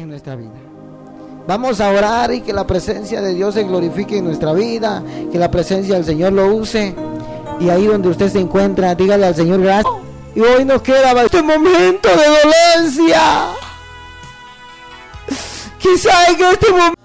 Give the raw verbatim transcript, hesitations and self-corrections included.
en nuestra vida. Vamos a orar y que la presencia de Dios se glorifique en nuestra vida, que la presencia del Señor lo use. Y ahí donde usted se encuentra, dígale al Señor gracias. Y hoy nos queda este momento de dolencia. Quizá en este momento